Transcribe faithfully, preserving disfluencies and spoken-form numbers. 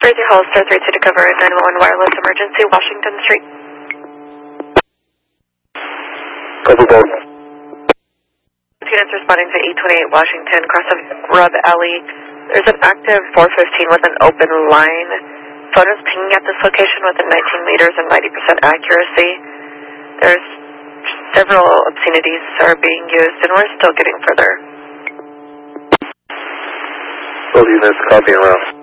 Jersey Hall, Star three two to cover nine one one wireless emergency, Washington Street. Copy both. Units responding to eight twenty-eight Washington, cross of Rub Alley. There's an active four fifteen with an open line. Phone is pinging at this location within nineteen meters and ninety percent accuracy. There's several obscenities are being used, and we're still getting further. Both units, copy and route.